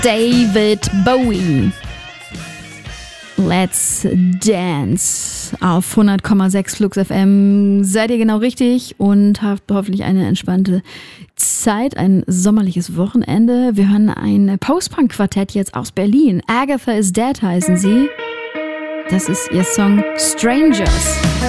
David Bowie. Let's Dance auf 100,6 Flux FM. Seid ihr genau richtig und habt hoffentlich eine entspannte Zeit, ein sommerliches Wochenende. Wir hören ein Post-Punk-Quartett jetzt aus Berlin. Agatha is Dead heißen sie. Das ist ihr Song Strangers.